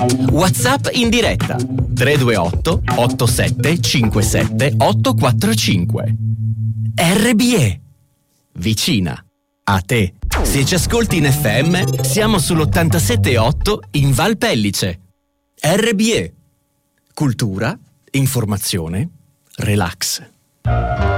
WhatsApp in diretta 328 87 57 845. RBE, vicina a te. Se ci ascolti in FM, siamo sull'87.8 in Val Pellice. RBE, cultura, informazione, relax.